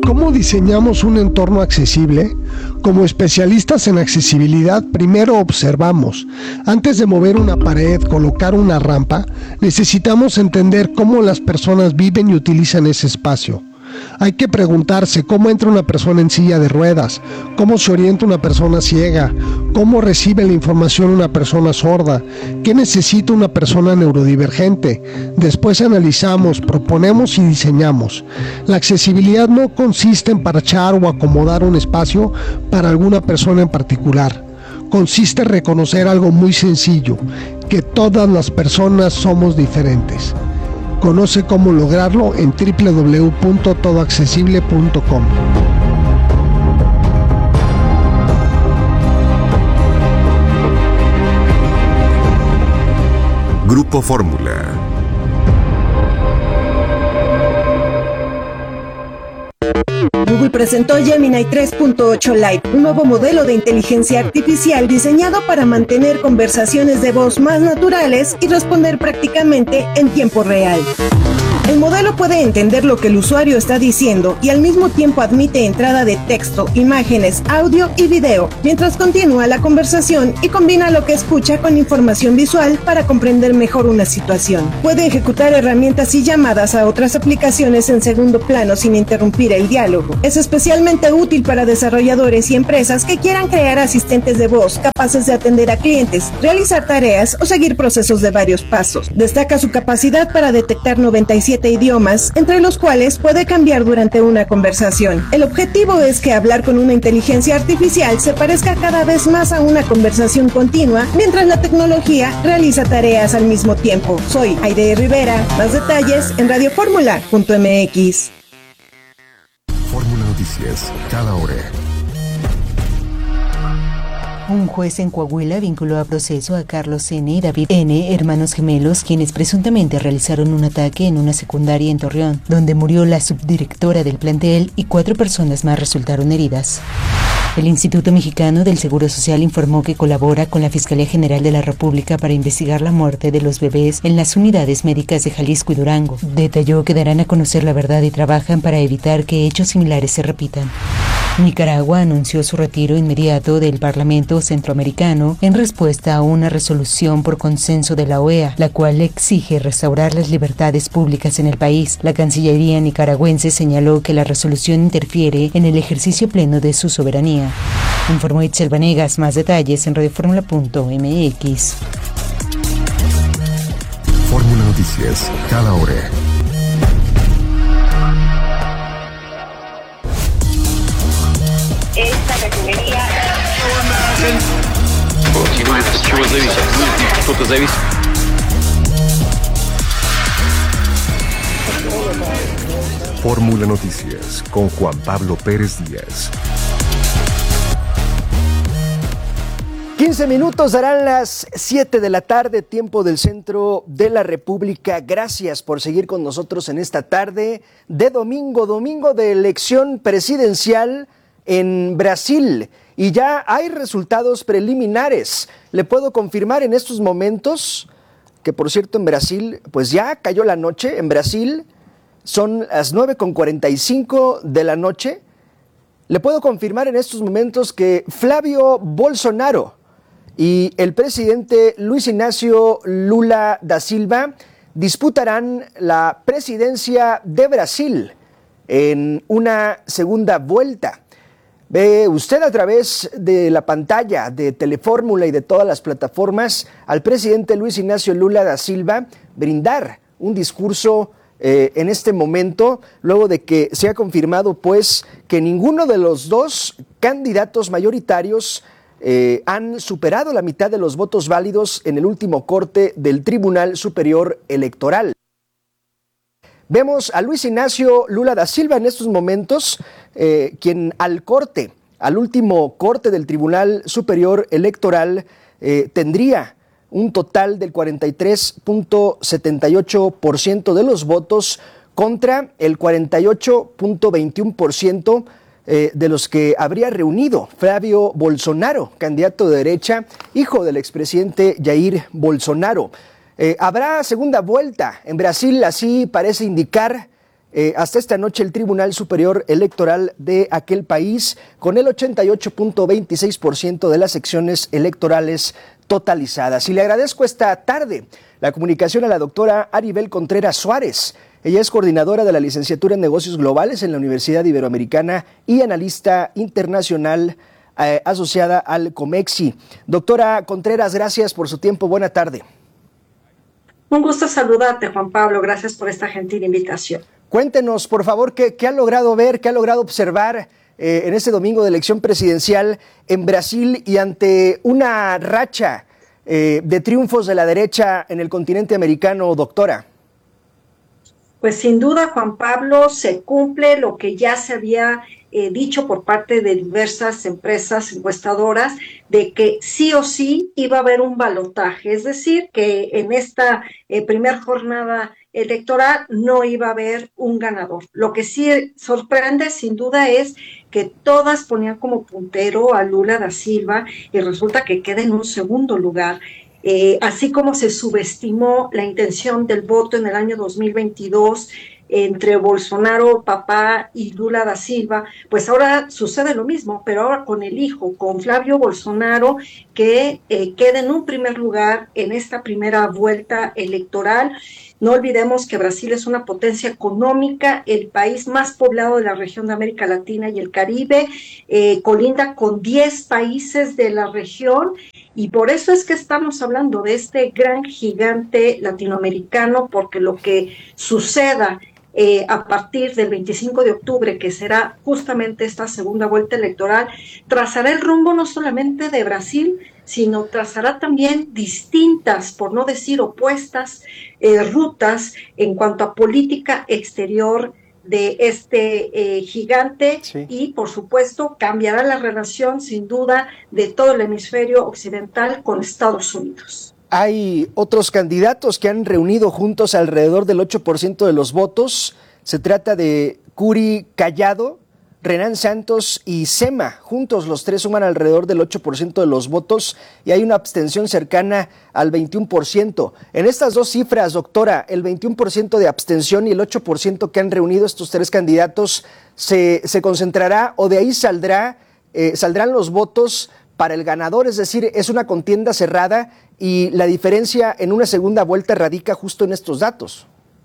¿Cómo diseñamos un entorno accesible? Como especialistas en accesibilidad, primero observamos. Antes de mover una pared, colocar una rampa, necesitamos entender cómo las personas viven y utilizan ese espacio. Hay que preguntarse cómo entra una persona en silla de ruedas, cómo se orienta una persona ciega, cómo recibe la información una persona sorda, qué necesita una persona neurodivergente. Después analizamos, proponemos y diseñamos. La accesibilidad no consiste en parchar o acomodar un espacio para alguna persona en particular. Consiste en reconocer algo muy sencillo, que todas las personas somos diferentes. Conoce cómo lograrlo en www.todoaccesible.com. Grupo Fórmula. Google presentó Gemini 3.8 Lite, un nuevo modelo de inteligencia artificial diseñado para mantener conversaciones de voz más naturales y responder prácticamente en tiempo real. El modelo puede entender lo que el usuario está diciendo y al mismo tiempo admite entrada de texto, imágenes, audio y video, mientras continúa la conversación y combina lo que escucha con información visual para comprender mejor una situación. Puede ejecutar herramientas y llamadas a otras aplicaciones en segundo plano sin interrumpir el diálogo. Es especialmente útil para desarrolladores y empresas que quieran crear asistentes de voz capaces de atender a clientes, realizar tareas o seguir procesos de varios pasos. Destaca su capacidad para detectar 97 idiomas, entre los cuales puede cambiar durante una conversación. El objetivo es que hablar con una inteligencia artificial se parezca cada vez más a una conversación continua, mientras la tecnología realiza tareas al mismo tiempo. Soy Aide Rivera. Más detalles en radioformula.mx. Fórmula Noticias, cada hora. Un juez en Coahuila vinculó a proceso a Carlos N. y David N., hermanos gemelos, quienes presuntamente realizaron un ataque en una secundaria en Torreón, donde murió la subdirectora del plantel y 4 personas más resultaron heridas. El Instituto Mexicano del Seguro Social informó que colabora con la Fiscalía General de la República para investigar la muerte de los bebés en las unidades médicas de Jalisco y Durango. Detalló que darán a conocer la verdad y trabajan para evitar que hechos similares se repitan. Nicaragua anunció su retiro inmediato del Parlamento Centroamericano en respuesta a una resolución por consenso de la OEA, la cual exige restaurar las libertades públicas en el país. La Cancillería nicaragüense señaló que la resolución interfiere en el ejercicio pleno de su soberanía. Informó Itzel Vanegas. Más detalles en radioformula.mx. Fórmula Noticias, cada hora. Esta refinería... Fórmula Noticias con Juan Pablo Pérez Díaz. 15 minutos darán las 7 de la tarde, tiempo del centro de la República. Gracias por seguir con nosotros en esta tarde de domingo de elección presidencial en Brasil. Y ya hay resultados preliminares. Le puedo confirmar en estos momentos que, por cierto, en Brasil, pues ya cayó la noche. En Brasil son las 9:45 de la noche. Le puedo confirmar en estos momentos que Flavio Bolsonaro y el presidente Luis Inácio Lula da Silva disputarán la presidencia de Brasil en una segunda vuelta. Ve usted a través de la pantalla de Telefórmula y de todas las plataformas al presidente Luis Inácio Lula da Silva brindar un discurso en este momento, luego de que se ha confirmado pues que ninguno de los dos candidatos mayoritarios han superado la mitad de los votos válidos en el último corte del Tribunal Superior Electoral. Vemos a Luis Inácio Lula da Silva en estos momentos, quien al último corte del Tribunal Superior Electoral, tendría un total del 43.78% de los votos contra el 48.21% de los que habría reunido Flavio Bolsonaro, candidato de derecha, hijo del expresidente Jair Bolsonaro. Habrá segunda vuelta en Brasil, así parece indicar hasta esta noche el Tribunal Superior Electoral de aquel país, con el 88.26% de las secciones electorales totalizadas. Y le agradezco esta tarde la comunicación a la doctora Aribel Contreras Suárez. Ella es coordinadora de la licenciatura en Negocios Globales en la Universidad Iberoamericana y analista internacional asociada al COMEXI. Doctora Contreras, gracias por su tiempo. Buena tarde. Un gusto saludarte, Juan Pablo. Gracias por esta gentil invitación. Cuéntenos, por favor, qué ha logrado ver, qué ha logrado observar en este domingo de elección presidencial en Brasil y ante una racha de triunfos de la derecha en el continente americano, doctora. Pues sin duda, Juan Pablo, se cumple lo que ya se había dicho por parte de diversas empresas encuestadoras, de que sí o sí iba a haber un balotaje, es decir, que en esta primera jornada electoral no iba a haber un ganador. Lo que sí sorprende, sin duda, es que todas ponían como puntero a Lula da Silva y resulta que queda en un segundo lugar. Así como se subestimó la intención del voto en el año 2022 entre Bolsonaro, papá, y Lula da Silva, pues ahora sucede lo mismo, pero ahora con el hijo, con Flavio Bolsonaro, que queda en un primer lugar en esta primera vuelta electoral. No olvidemos que Brasil es una potencia económica, el país más poblado de la región de América Latina y el Caribe, colinda con 10 países de la región, y por eso es que estamos hablando de este gran gigante latinoamericano, porque lo que suceda a partir del 25 de octubre, que será justamente esta segunda vuelta electoral, trazará el rumbo no solamente de Brasil, sino trazará también distintas, por no decir opuestas, rutas en cuanto a política exterior de este gigante. Sí. Y por supuesto cambiará la relación sin duda de todo el hemisferio occidental con Estados Unidos. Hay otros candidatos que han reunido juntos alrededor del 8% de los votos. Se trata de Curi Callado, Renan Santos y Sema. Juntos los tres suman alrededor del 8% de los votos y hay una abstención cercana al 21%. En estas dos cifras, doctora, el 21% de abstención y el 8% que han reunido estos tres candidatos, ¿se concentrará o de ahí saldrán los votos para el ganador? Es decir, es una contienda cerrada y la diferencia en una segunda vuelta radica justo en estos datos.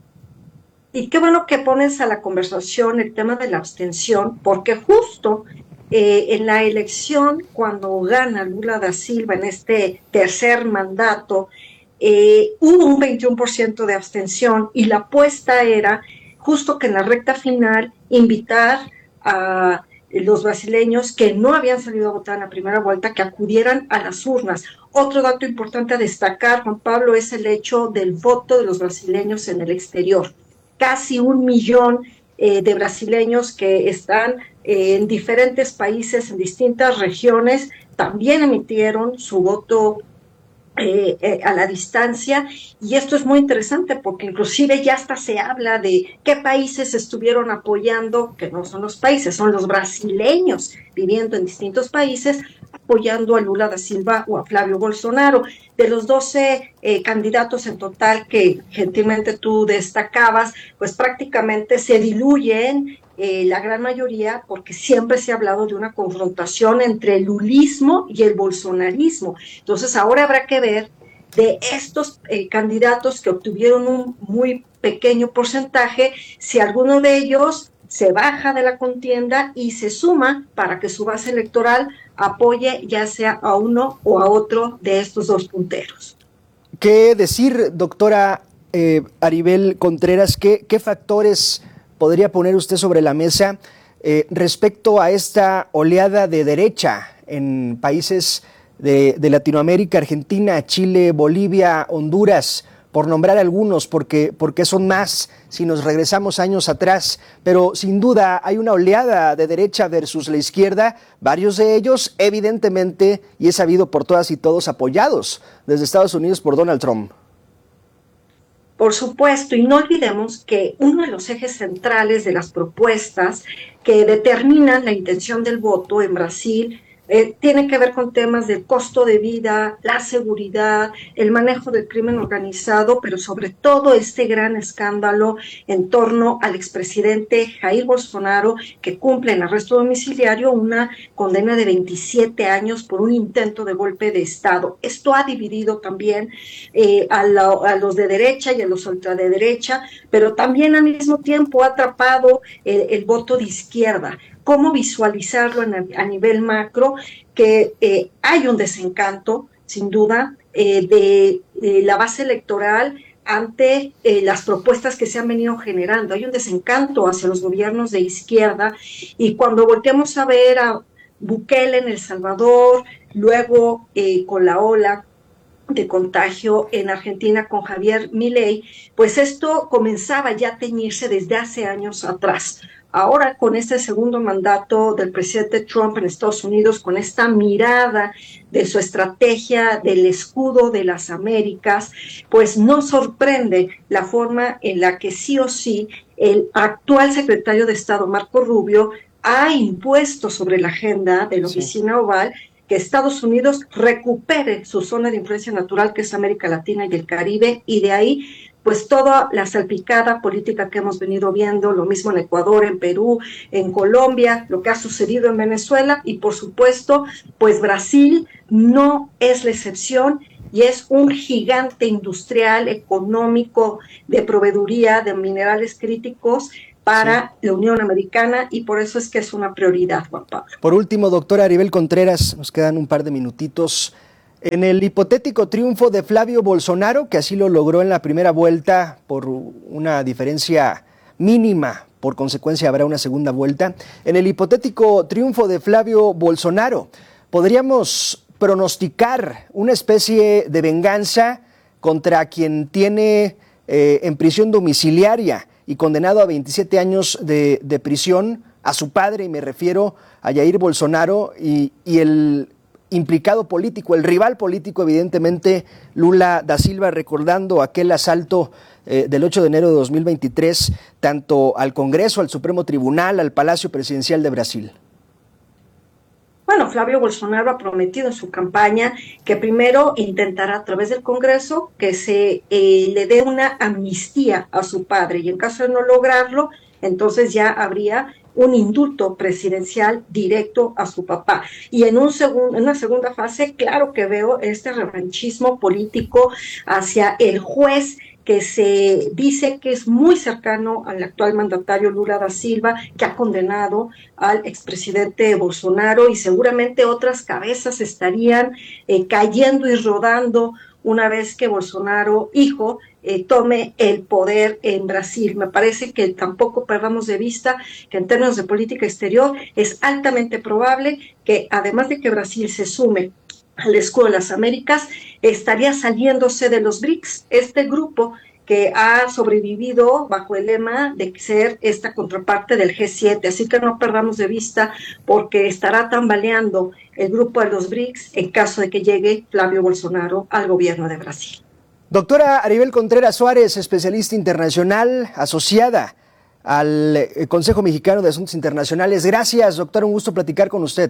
Y qué bueno que pones a la conversación el tema de la abstención, porque justo en la elección, cuando gana Lula da Silva en este tercer mandato, hubo un 21% de abstención y la apuesta era justo que en la recta final invitar a los brasileños que no habían salido a votar en la primera vuelta, que acudieran a las urnas. Otro dato importante a destacar, Juan Pablo, es el hecho del voto de los brasileños en el exterior. Casi 1 millón de brasileños que están en diferentes países, en distintas regiones, también emitieron su voto a la distancia, y esto es muy interesante porque inclusive ya hasta se habla de qué países estuvieron apoyando, que no son los países, son los brasileños viviendo en distintos países apoyando a Lula da Silva o a Flavio Bolsonaro. De los 12 candidatos en total que gentilmente tú destacabas, pues prácticamente se diluyen la gran mayoría, porque siempre se ha hablado de una confrontación entre el lulismo y el bolsonarismo. Entonces ahora habrá que ver de estos candidatos que obtuvieron un muy pequeño porcentaje, si alguno de ellos se baja de la contienda y se suma para que su base electoral apoye ya sea a uno o a otro de estos dos punteros. ¿Qué decir, doctora Aribel Contreras? ¿Qué factores podría poner usted sobre la mesa respecto a esta oleada de derecha en países de Latinoamérica, Argentina, Chile, Bolivia, Honduras, por nombrar algunos, porque son más si nos regresamos años atrás, pero sin duda hay una oleada de derecha versus la izquierda, varios de ellos evidentemente, y es sabido por todas y todos, apoyados desde Estados Unidos por Donald Trump. Por supuesto, y no olvidemos que uno de los ejes centrales de las propuestas que determinan la intención del voto en Brasil Tiene que ver con temas del costo de vida, la seguridad, el manejo del crimen organizado, pero sobre todo este gran escándalo en torno al expresidente Jair Bolsonaro, que cumple en arresto domiciliario una condena de 27 años por un intento de golpe de Estado. Esto ha dividido también a los de derecha y a los ultraderecha, pero también al mismo tiempo ha atrapado el voto de izquierda. ¿Cómo visualizarlo a nivel macro? Que hay un desencanto, sin duda, de la base electoral ante las propuestas que se han venido generando. Hay un desencanto hacia los gobiernos de izquierda, y cuando volteamos a ver a Bukele en El Salvador, luego con la ola de contagio en Argentina con Javier Milei, pues esto comenzaba ya a teñirse desde hace años atrás. Ahora, con este segundo mandato del presidente Trump en Estados Unidos, con esta mirada de su estrategia del escudo de las Américas, pues no sorprende la forma en la que sí o sí el actual secretario de Estado, Marco Rubio, ha impuesto sobre la agenda de la Oficina Oval que Estados Unidos recupere su zona de influencia natural, que es América Latina y el Caribe, y de ahí pues toda la salpicada política que hemos venido viendo, lo mismo en Ecuador, en Perú, en Colombia, lo que ha sucedido en Venezuela, y por supuesto, pues Brasil no es la excepción, y es un gigante industrial, económico, de proveeduría de minerales críticos para la Unión Americana, y por eso es que es una prioridad, Juan Pablo. Por último, doctora Aribel Contreras, nos quedan un par de minutitos. En el hipotético triunfo de Flavio Bolsonaro, que así lo logró en la primera vuelta por una diferencia mínima, por consecuencia habrá una segunda vuelta. En el hipotético triunfo de Flavio Bolsonaro, ¿podríamos pronosticar una especie de venganza contra quien tiene en prisión domiciliaria y condenado a 27 años de prisión a su padre, y me refiero a Jair Bolsonaro, y el implicado político, el rival político, evidentemente, Lula da Silva, recordando aquel asalto del 8 de enero de 2023, tanto al Congreso, al Supremo Tribunal, al Palacio Presidencial de Brasil? Bueno, Flavio Bolsonaro ha prometido en su campaña que primero intentará a través del Congreso que se le dé una amnistía a su padre, y en caso de no lograrlo, entonces ya habría un indulto presidencial directo a su papá. Y en una segunda fase, claro que veo este revanchismo político hacia el juez que se dice que es muy cercano al actual mandatario Lula da Silva, que ha condenado al expresidente Bolsonaro, y seguramente otras cabezas estarían cayendo y rodando una vez que Bolsonaro, hijo, tome el poder en Brasil. Me parece que tampoco perdamos de vista que en términos de política exterior es altamente probable que, además de que Brasil se sume al escudo de las Américas, estaría saliéndose de los BRICS, este grupo que ha sobrevivido bajo el lema de ser esta contraparte del G7, así que no perdamos de vista, porque estará tambaleando el grupo de los BRICS en caso de que llegue Flavio Bolsonaro al gobierno de Brasil. Doctora Aribel Contreras Suárez, especialista internacional, asociada al Consejo Mexicano de Asuntos Internacionales. Gracias, doctora, un gusto platicar con usted.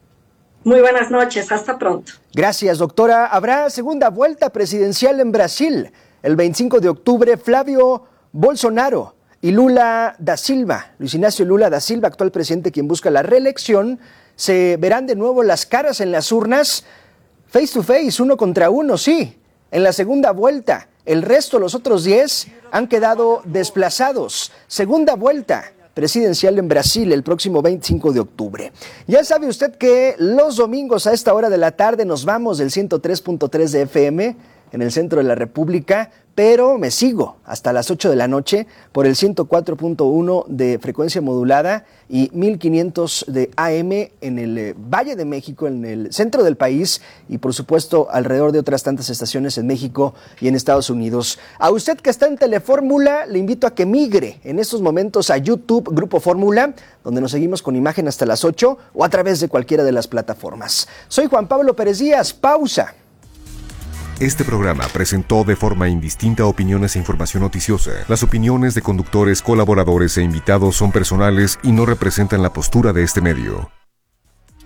Muy buenas noches, hasta pronto. Gracias, doctora. Habrá segunda vuelta presidencial en Brasil. El 25 de octubre, Flavio Bolsonaro y Lula da Silva, Luis Ignacio Lula da Silva, actual presidente quien busca la reelección, se verán de nuevo las caras en las urnas, face to face, uno contra uno, sí, en la segunda vuelta. El resto, los otros 10, han quedado desplazados. Segunda vuelta presidencial en Brasil el próximo 25 de octubre. Ya sabe usted que los domingos a esta hora de la tarde nos vamos del 103.3 de FM en el centro de la República, pero me sigo hasta las 8 de la noche por el 104.1 de frecuencia modulada y 1500 de AM en el Valle de México, en el centro del país, y por supuesto alrededor de otras tantas estaciones en México y en Estados Unidos. A usted que está en Telefórmula, le invito a que migre en estos momentos a YouTube Grupo Fórmula, donde nos seguimos con imagen hasta las 8, o a través de cualquiera de las plataformas. Soy Juan Pablo Pérez Díaz, pausa. Este programa presentó de forma indistinta opiniones e información noticiosa. Las opiniones de conductores, colaboradores e invitados son personales y no representan la postura de este medio.